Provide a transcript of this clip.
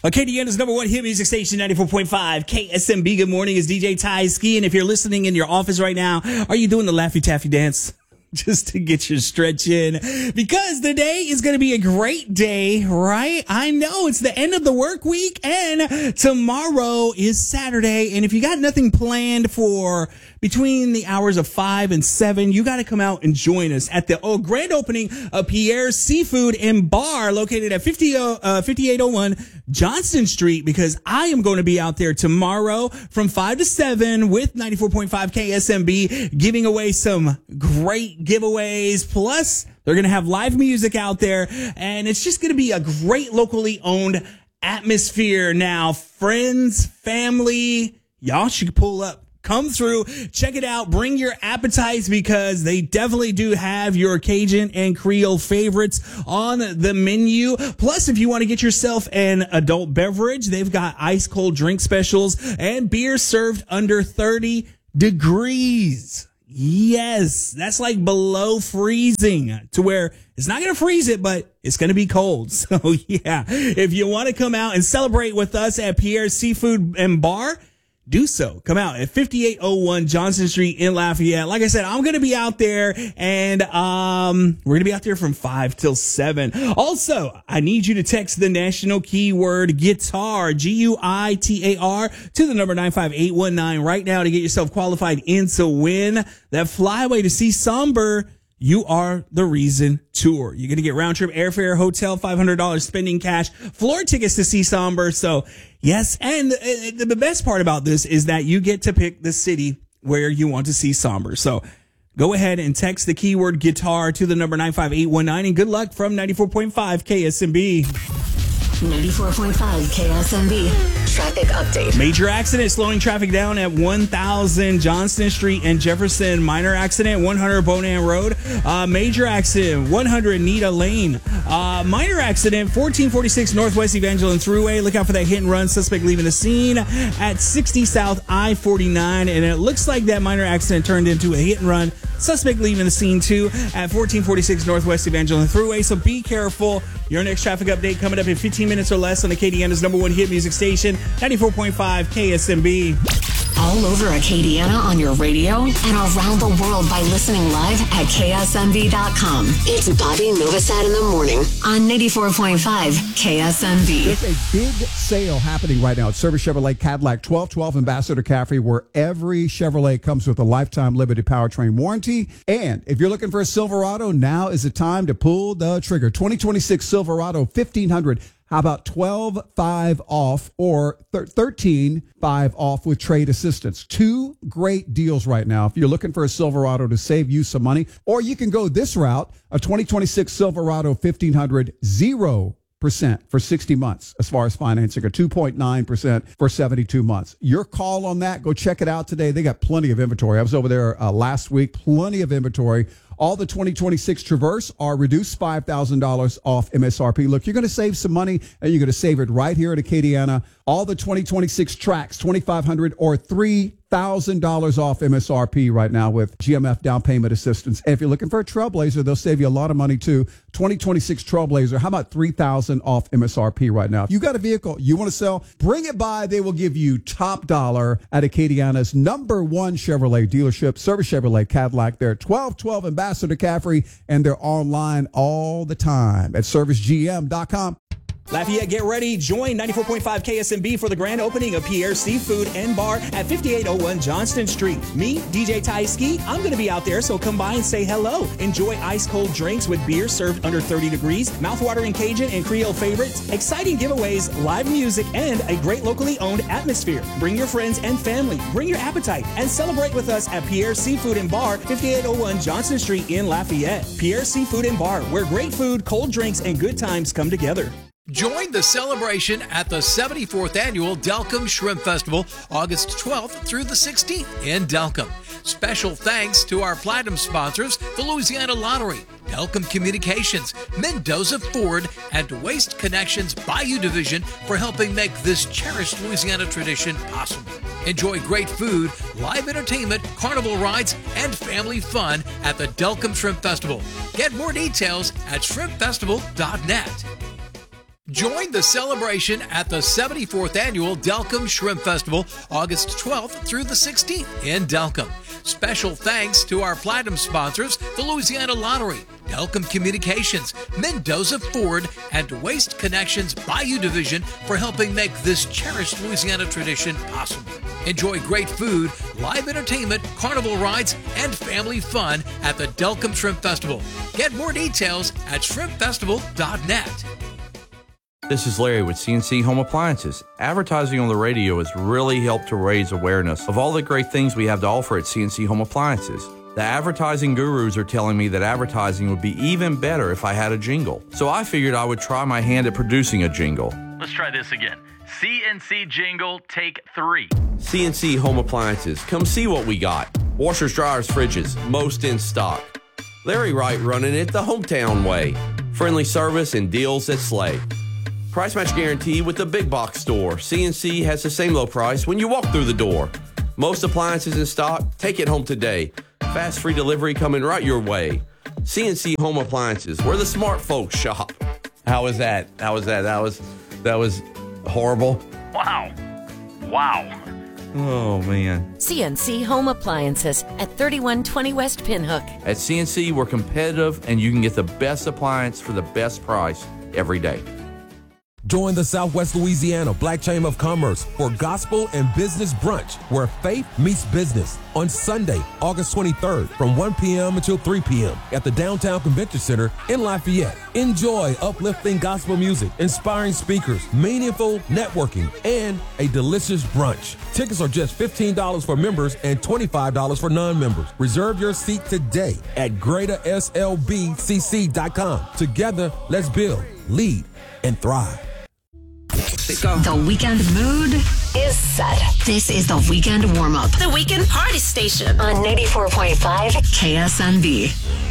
Acadiana's number one hit music station, 94.5 KSMB. Good morning, it's DJ Ty Ski. And if you're listening in your office right now, are you doing the Laffy Taffy dance? Just to get your stretch in, because the day is going to be a great day, right? I know it's the end of the work week and tomorrow is Saturday. And if you got nothing planned for between the hours of 5 and 7, you got to come out and join us at the grand opening of Pierre's Seafood and Bar located at 5801 Johnston Street, because I am going to be out there tomorrow from 5 to 7 with 94.5 KSMB giving away some great giveaways. Plus, they're going to have live music out there, and it's just going to be a great locally owned atmosphere. Now, friends, family, y'all should pull up. Come through, check it out, bring your appetites, because they definitely do have your Cajun and Creole favorites on the menu. Plus, if you want to get yourself an adult beverage, they've got ice cold drink specials and beer served under 30 degrees. Yes, that's like below freezing, to where it's not going to freeze it, but it's going to be cold. So yeah, if you want to come out and celebrate with us at Pierre's Seafood and Bar, do so. Come out at 5801 Johnston Street in Lafayette. Like I said, I'm going to be out there, and we're going to be out there from 5 till 7. Also, I need you to text the national keyword guitar, GUITAR, to the number 95819 right now to get yourself qualified in to win that flyaway to see Somber. You Are the Reason tour. You're going to get round trip airfare, hotel, $500 spending cash, floor tickets to see Somber. So yes. And the best part about this is that you get to pick the city where you want to see Somber. So go ahead and text the keyword guitar to the number 95819, and good luck from 94.5 KSMB. 94.5 KSMB. Traffic update. Major accident slowing traffic down at 1000 Johnston Street and Jefferson. Minor accident 100 Bonan Road. Major accident 100 Nita Lane. Minor accident 1446 Northwest Evangeline Thruway. Look out for that hit and run. Suspect leaving the scene at 60 South I-49. And it looks like that minor accident turned into a hit and run. Suspect leaving the scene too at 1446 Northwest Evangeline Thruway. So be careful. Your next traffic update coming up in 15 minutes or less on Acadiana's number one hit music station, 94.5 KSMB. All over Acadiana on your radio and around the world by listening live at KSMB.com. It's Bobby Novosad in the morning on 94.5 KSMB. There's a big sale happening right now at Service Chevrolet Cadillac 1212 Ambassador Caffrey, where every Chevrolet comes with a lifetime limited powertrain warranty. And if you're looking for a Silverado, now is the time to pull the trigger. 2026 Silverado 1500. How about 12.5 off or 13.5 off with trade assistance? Two great deals right now. If you're looking for a Silverado to save you some money, or you can go this route, a 2026 Silverado 1500 0% for 60 months as far as financing, or 2.9% for 72 months. Your call on that. Go check it out today. They got plenty of inventory. I was over there last week. Plenty of inventory. All the 2026 Traverse are reduced $5,000 off MSRP. Look, you're going to save some money, and you're going to save it right here at Acadiana. All the 2026 Trax, 2,500 or $3,000 off MSRP right now with GMF down payment assistance. And if you're looking for a Trailblazer, they'll save you a lot of money too. 2026 Trailblazer, how about $3,000 off MSRP right now? If you got a vehicle you want to sell, bring it by. They will give you top dollar at Acadiana's number one Chevrolet dealership, Service Chevrolet Cadillac. They're at 1212 Ambassador Caffrey, and they're online all the time at servicegm.com. Lafayette, get ready. Join 94.5 KSMB for the grand opening of Pierre's Seafood and Bar at 5801 Johnston Street. Me, DJ Ty Ski, I'm going to be out there, so come by and say hello. Enjoy ice cold drinks with beer served under 30 degrees, mouthwatering Cajun and Creole favorites, exciting giveaways, live music, and a great locally owned atmosphere. Bring your friends and family. Bring your appetite and celebrate with us at Pierre's Seafood and Bar, 5801 Johnston Street in Lafayette. Pierre's Seafood and Bar, where great food, cold drinks, and good times come together. Join the celebration at the 74th Annual Delcambre Shrimp Festival, August 12th through the 16th in Delcambre. Special thanks to our platinum sponsors, the Louisiana Lottery, Delcambre Communications, Mendoza Ford, and Waste Connections Bayou Division for helping make this cherished Louisiana tradition possible. Enjoy great food, live entertainment, carnival rides, and family fun at the Delcambre Shrimp Festival. Get more details at shrimpfestival.net. Join the celebration at the 74th Annual Delcom Shrimp Festival, August 12th through the 16th in Delcom. Special thanks to our platinum sponsors, the Louisiana Lottery, Delcom Communications, Mendoza Ford, and Waste Connections Bayou Division for helping make this cherished Louisiana tradition possible. Enjoy great food, live entertainment, carnival rides, and family fun at the Delcom Shrimp Festival. Get more details at shrimpfestival.net. This is Larry with CNC Home Appliances. Advertising on the radio has really helped to raise awareness of all the great things we have to offer at CNC Home Appliances. The advertising gurus are telling me that advertising would be even better if I had a jingle. So I figured I would try my hand at producing a jingle. Let's try this again. CNC jingle, take 3. CNC Home Appliances. Come see what we got. Washers, dryers, fridges, most in stock. Larry Wright running it the hometown way. Friendly service and deals that slay. Price match guarantee with the big box store. CNC has the same low price when you walk through the door. Most appliances in stock, take it home today. Fast free delivery coming right your way. CNC Home Appliances, where the smart folks shop. How was that? That was horrible. Wow. Oh, man. CNC Home Appliances at 3120 West Pinhook. At CNC, we're competitive, and you can get the best appliance for the best price every day. Join the Southwest Louisiana Black Chamber of Commerce for Gospel and Business Brunch, where faith meets business, on Sunday, August 23rd from 1 p.m. until 3 p.m. at the Downtown Convention Center in Lafayette. Enjoy uplifting gospel music, inspiring speakers, meaningful networking, and a delicious brunch. Tickets are just $15 for members and $25 for non-members. Reserve your seat today at greaterslbcc.com. Together, let's build, lead, and thrive. The weekend mood is set. This is the weekend warm-up. The weekend party station On 94.5 KSNB.